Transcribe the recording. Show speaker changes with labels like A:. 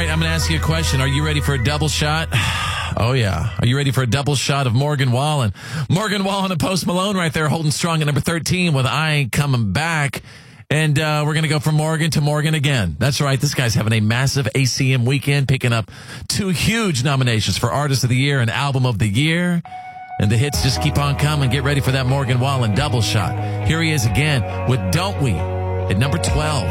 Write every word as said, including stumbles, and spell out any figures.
A: right, I'm going to ask you a question. Are you ready for a double shot? Oh, yeah. Are you ready for a double shot of Morgan Wallen? Morgan Wallen and Post Malone right there holding strong at number thirteen with I Ain't Coming Back. And uh, we're going to go from Morgan to Morgan again. That's right. This guy's having a massive A C M weekend, picking up two huge nominations for Artist of the Year and Album of the Year. And the hits just keep on coming. Get ready for that Morgan Wallen double shot. Here he is again with Don't We at number twelve.